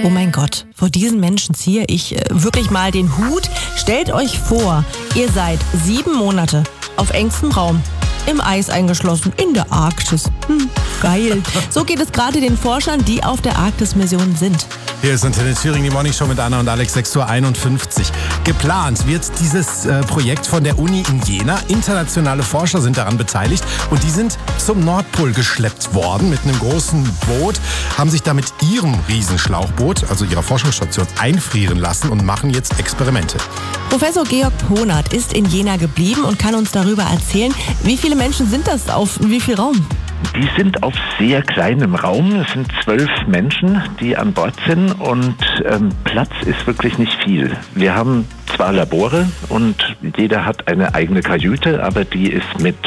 Oh mein Gott, vor diesen Menschen ziehe ich wirklich mal den Hut. Stellt euch vor, ihr seid 7 Monate auf engstem Raum, im Eis eingeschlossen, in der Arktis. Geil. So geht es gerade den Forschern, die auf der Arktis-Mission sind. Hier ist Antenne Thüringen, die Morning Show mit Anna und Alex, 6:51 Uhr. Geplant wird dieses Projekt von der Uni in Jena. Internationale Forscher sind daran beteiligt und die sind zum Nordpol geschleppt worden mit einem großen Boot, haben sich da mit ihrem Riesenschlauchboot, also ihrer Forschungsstation, einfrieren lassen und machen jetzt Experimente. Professor Georg Ponert ist in Jena geblieben und kann uns darüber erzählen, wie viele Menschen sind das auf wie viel Raum? Die sind auf sehr kleinem Raum. Es sind 12 Menschen, die an Bord sind und Platz ist wirklich nicht viel. Wir haben zwar Labore und jeder hat eine eigene Kajüte, aber die ist mit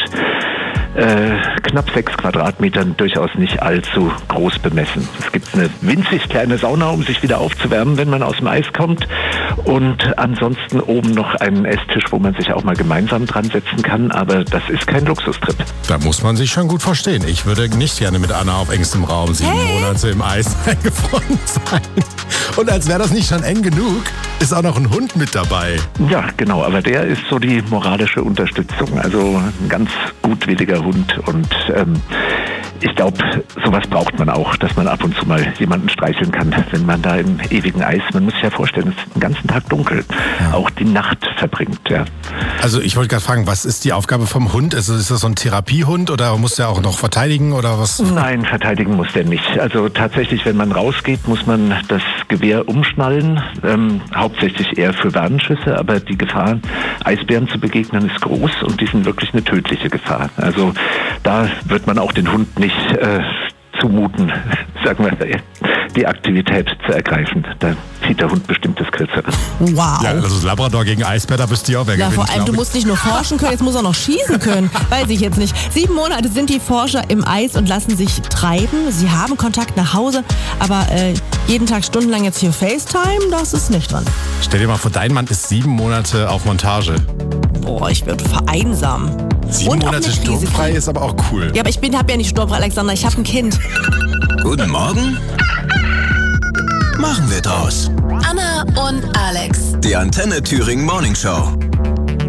knapp 6 Quadratmetern durchaus nicht allzu groß bemessen. Es gibt eine winzig kleine Sauna, um sich wieder aufzuwärmen, wenn man aus dem Eis kommt. Und ansonsten oben noch einen Esstisch, wo man sich auch mal gemeinsam dran setzen kann. Aber das ist kein Luxustrip. Da muss man sich schon gut verstehen. Ich würde nicht gerne mit Anna auf engstem Raum 7 Monate im Eis eingefroren sein. Und als wäre das nicht schon eng genug, ist auch noch ein Hund mit dabei. Ja, genau. Aber der ist so die moralische Unterstützung. Also ein ganz gutwilliger Hund. Und ich glaube, sowas braucht man auch, dass man ab und zu mal jemanden streicheln kann, wenn man da im ewigen Eis, man muss sich ja vorstellen, es ist den ganzen Tag dunkel, auch die Nacht verbringt. Ja. Also ich wollte gerade fragen, was ist die Aufgabe vom Hund? Ist das so ein Therapiehund oder muss der auch noch verteidigen oder was? Nein, verteidigen muss der nicht. Also tatsächlich, wenn man rausgeht, muss man das Gewehr umschnallen, hauptsächlich eher für Warnschüsse, aber die Gefahr, Eisbären zu begegnen, ist groß und die sind wirklich eine tödliche Gefahr. Also da wird man auch den Hund nicht zumuten, sagen wir, die Aktivität zu ergreifen. Da zieht der Hund bestimmt das Kürzere. Wow. Ja, also Labrador gegen Eisbär, da wüsste ich auch, wer gewinnt. Vor allem, du musst nicht nur forschen können, jetzt muss er noch schießen können. Weiß ich jetzt nicht. 7 Monate sind die Forscher im Eis und lassen sich treiben. Sie haben Kontakt nach Hause, aber jeden Tag stundenlang jetzt hier FaceTime, das ist nicht dran. Stell dir mal vor, dein Mann ist 7 Monate auf Montage. Boah, ich würde vereinsamen. 7 Monate sturmfrei ist aber auch cool. Ja, aber ich habe ja nicht sturmfrei, Alexander, ich habe ein Kind. Guten Morgen. Machen wir draus. Anna und Alex. Die Antenne Thüringen Morning Show.